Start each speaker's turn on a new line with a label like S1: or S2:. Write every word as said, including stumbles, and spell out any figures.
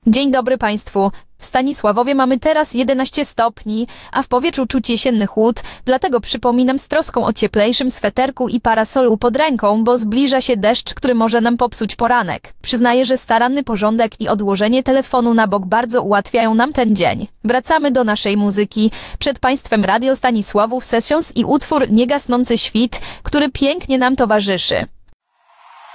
S1: Dzień dobry Państwu. W Stanisławowie mamy teraz jedenaście stopni, a w powietrzu czuć jesienny chłód, dlatego przypominam z troską o cieplejszym sweterku i parasolu pod ręką, bo zbliża się deszcz, który może nam popsuć poranek. Przyznaję, że staranny porządek i odłożenie telefonu na bok bardzo ułatwiają nam ten dzień. Wracamy do naszej muzyki. Przed Państwem Radio Stanisławów Sessions i utwór Niegasnący świt, który pięknie nam towarzyszy.